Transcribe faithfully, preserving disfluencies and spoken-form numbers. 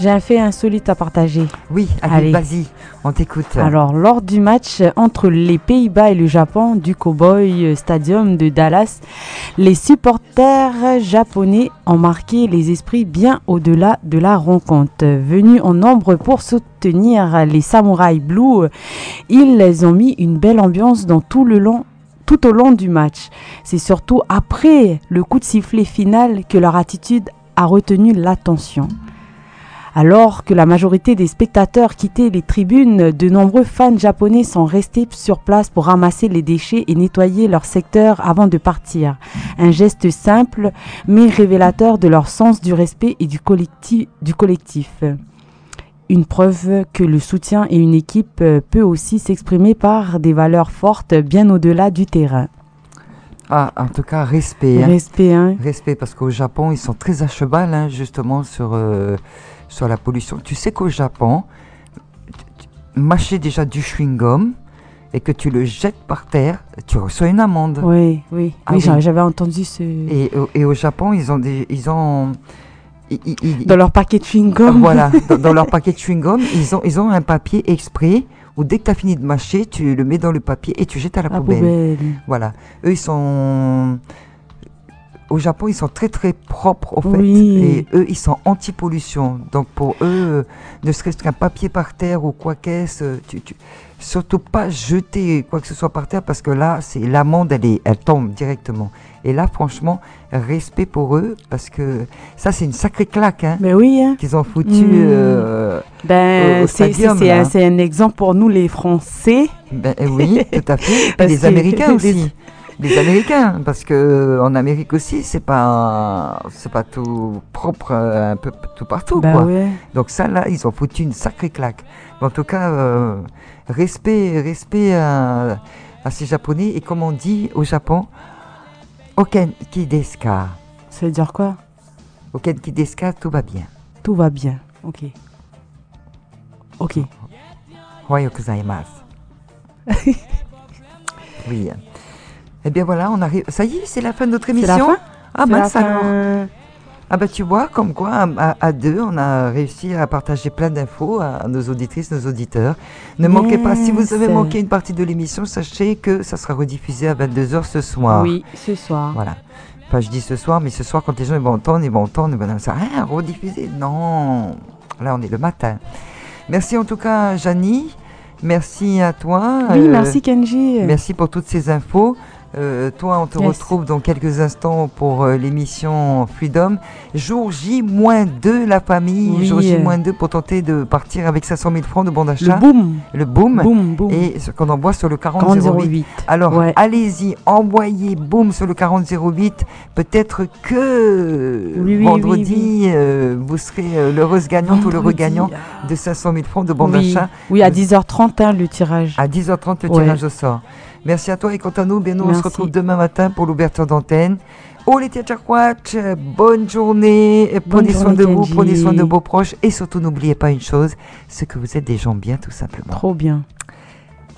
J'ai un fait insolite à partager. Oui, allez, allez. Vas-y, on t'écoute. Alors, lors du match entre les Pays-Bas et le Japon du Cowboy Stadium de Dallas, les supporters japonais ont marqué les esprits bien au-delà de la rencontre. Venus en nombre pour soutenir les Samurai Blue, ils ont mis une belle ambiance dans tout le long tout au long du match. C'est surtout après le coup de sifflet final que leur attitude a retenu l'attention. Alors que la majorité des spectateurs quittaient les tribunes, de nombreux fans japonais sont restés sur place pour ramasser les déchets et nettoyer leur secteur avant de partir. Un geste simple mais révélateur de leur sens du respect et du collectif. Du collectif. Une preuve que le soutien et une équipe peut aussi s'exprimer par des valeurs fortes bien au-delà du terrain. Ah, en tout cas, respect. Hein. Respect, hein. Respect, parce qu'au Japon, ils sont très à cheval, hein, justement, sur, euh, sur la pollution. Tu sais qu'au Japon, mâcher déjà du chewing-gum et que tu le jettes par terre, tu reçois une amende. Oui, oui. Ah, oui, oui. J'avais entendu ce... Et, et au Japon, ils ont des... Ils ont Ils, ils, dans leur paquet de chewing-gum. Voilà, dans, dans leur paquet de chewing-gum, ils ont, ils ont un papier exprès où dès que tu as fini de mâcher, tu le mets dans le papier et tu jettes à la, la poubelle. poubelle. Voilà. Eux, ils sont... Au Japon, ils sont très très propres, au fait. Oui. Et eux, ils sont anti-pollution. Donc pour eux, ne serait-ce qu'un papier par terre ou quoi qu'est-ce, tu, tu... surtout pas jeter quoi que ce soit par terre parce que là, c'est l'amende, elle, est, elle tombe directement. Et là, franchement, respect pour eux, parce que ça, c'est une sacrée claque hein, ben oui, hein. qu'ils ont foutu mmh. euh, ben, au, au c'est, stadium. C'est, c'est, un, c'est un exemple pour nous, les Français. Ben, oui, tout à fait. Et les Américains aussi. Les Américains, parce qu'en Amérique aussi, c'est pas, c'est pas tout propre euh, un peu tout partout. Ben quoi. Ouais. Donc ça, là, ils ont foutu une sacrée claque. Mais en tout cas, euh, respect, respect à, à ces Japonais. Et comme on dit au Japon, Okenki desu ka. Ça veut dire quoi? Okenki desu ka, tout va bien. Tout va bien, ok. Ok. Ohayou gozaimasu. Oui. Eh bien voilà, on arrive. Ça y est, c'est la fin de notre émission. C'est la fin? Ah ben ça alors. Ah ben tu vois, comme quoi, à, à, à deux, on a réussi à partager plein d'infos à, à nos auditrices, nos auditeurs. Ne yes. manquez pas, si vous avez manqué une partie de l'émission, sachez que ça sera rediffusé à vingt-deux heures ce soir. Oui, ce soir. Voilà. Enfin, je dis ce soir, mais ce soir, quand les gens ils vont entendre, ils vont entendre, ils vont dire, ah, rediffuser. Non. Là, on est le matin. Merci en tout cas, Janie. Merci à toi. Oui, euh, merci Kenji. Merci pour toutes ces infos. Euh, toi, on te yes. retrouve dans quelques instants pour euh, l'émission Freedom. Jour J deux, la famille. Oui. Jour J deux pour tenter de partir avec cinq cent mille francs de bon d'achat. Le boom. Le boom. Boom, boom. Et ce qu'on envoie sur le quarante zéro huit. Alors, ouais. allez-y, envoyez boom sur le quarante zéro huit. Peut-être que oui, oui, vendredi, oui, oui. Euh, vous serez euh, l'heureuse gagnante vendredi. ou l'heureux gagnant de cinq cent mille francs de bon oui. d'achat. Oui, à dix heures trente, hein, le tirage. À dix heures trente, le ouais. tirage au sort. Merci à toi et quant à nous, bien nous, on se retrouve demain matin pour l'ouverture d'antenne. Oh les Tchatchakwatch, bonne journée, bonne prenez soin de vous, prenez soin de vos proches et surtout n'oubliez pas une chose, c'est que vous êtes des gens bien tout simplement. Trop bien.